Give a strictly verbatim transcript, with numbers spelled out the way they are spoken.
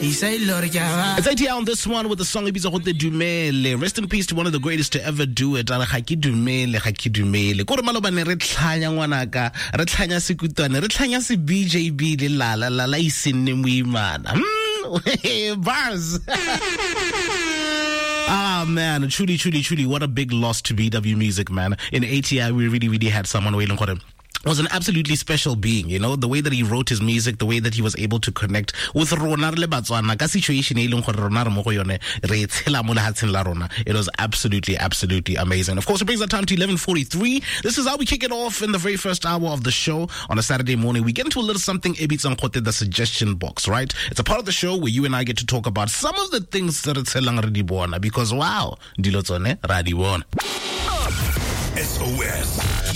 It's A T L on this one with the song Ibiza Hote Dumele. Rest in peace to one of the greatest to ever do it. Ala Haki Dumele, Haki Dumele. Kore malo bane re tlhanya ngwanaka, re tlhanya sekutwane, re tlhanya se B J B le la la la la isenne muimana. Hmm, bars. Ah, man, truly, truly, truly, what a big loss to B W Music, man. In A T I, we really, really had someone waiting for him. Was an absolutely special being, you know, the way that he wrote his music, the way that he was able to connect with rona le Batswana ka situation e leng gore rona re mo go yone re tshela mo lehatsheng la rona. It was absolutely, absolutely amazing. Of course, it brings our time to eleven forty-three. This is how we kick it off in the very first hour of the show on a Saturday morning. We get into a little something Ebitsa Nkgote, the suggestion box, right? It's a part of the show where you and I get to talk about some of the things that re tshelang re di bona, because wow, dilo tsone ra di bona. S O S